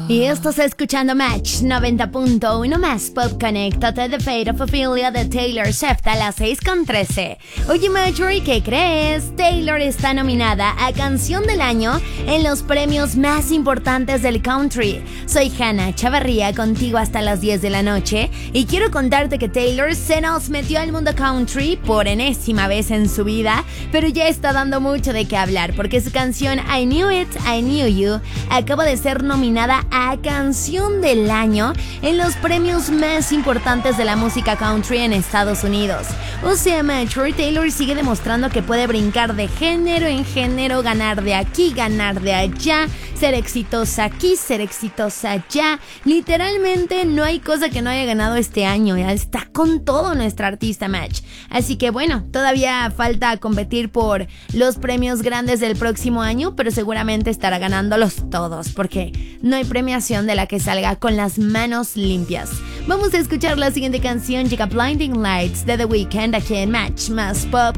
Y estás escuchando Match 90.1 más Pop Conéctate de Fate of Ophelia de Taylor Swift a las 6:13. Oye Marjorie, ¿qué crees? Taylor está nominada a Canción del Año en los premios más importantes del country. Soy Hannah Chavarría, contigo hasta las 10 de la noche y quiero contarte que Taylor se nos metió al mundo country por enésima vez en su vida, pero ya está dando mucho de qué hablar porque su canción I Knew It, I Knew You acaba de ser nominada a Canción del Año en los premios más importantes de la música country en Estados Unidos. O sea, Mature, Taylor sigue demostrando que puede brincar de género en género, ganar de aquí, ganar de allá, ser exitosa aquí, ser exitosa allá. Literalmente no hay cosa que no haya ganado este año. Ya está con todo nuestra artista Match. Así que bueno, todavía falta competir por los premios grandes del próximo año, pero seguramente estará ganándolos todos porque no hay premiación de la que salga con las manos limpias. Vamos a escuchar la siguiente canción, llega Blinding Lights de The Weeknd aquí en Match más Pop.